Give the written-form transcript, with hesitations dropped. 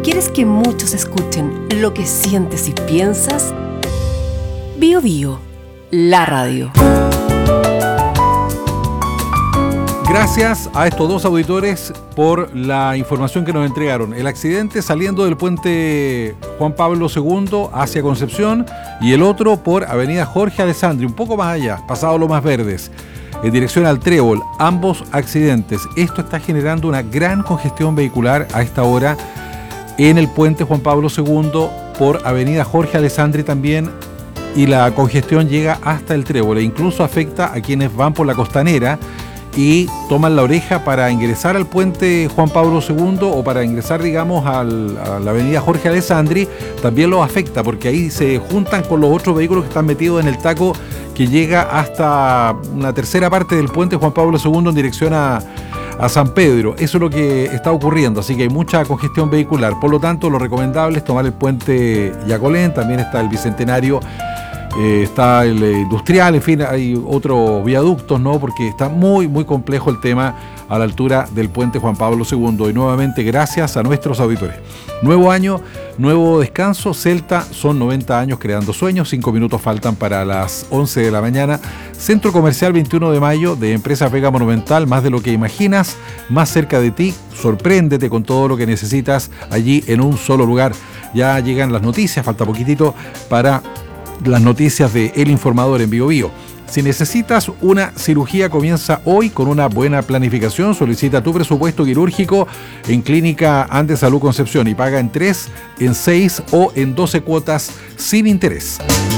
¿Quieres que muchos escuchen lo que sientes y piensas? Bio Bio, la radio. Gracias a estos dos auditores por la información que nos entregaron. El accidente saliendo del puente Juan Pablo II hacia Concepción y el otro por avenida Jorge Alessandri, un poco más allá, pasado Lomas Verdes, en dirección al Trébol. Ambos accidentes. Esto está generando una gran congestión vehicular a esta hora en el puente Juan Pablo II por avenida Jorge Alessandri también, y la congestión llega hasta el Trébol e incluso afecta a quienes van por la Costanera y toman la oreja para ingresar al puente Juan Pablo II o para ingresar, digamos, a la avenida Jorge Alessandri. También los afecta porque ahí se juntan con los otros vehículos que están metidos en el taco que llega hasta una tercera parte del puente Juan Pablo II en dirección a San Pedro. Eso es lo que está ocurriendo, así que hay mucha congestión vehicular. Por lo tanto, lo recomendable es tomar el puente Yacolén, también está el Bicentenario, está el Industrial, en fin, hay otros viaductos, ¿no? Porque está muy, muy complejo el tema a la altura del puente Juan Pablo II. Y nuevamente, gracias a nuestros auditores. Nuevo año, nuevo descanso. Celta son 90 años creando sueños. 5 minutos faltan para las 11 de la mañana. Centro Comercial 21 de Mayo de Empresa Vega Monumental. Más de lo que imaginas, más cerca de ti. Sorpréndete con todo lo que necesitas allí en un solo lugar. Ya llegan las noticias, falta poquitito para las noticias de El Informador en Bio Bio. Si necesitas una cirugía, comienza hoy con una buena planificación. Solicita tu presupuesto quirúrgico en Clínica Andesalud Concepción y paga en 3, en 6 o en 12 cuotas sin interés.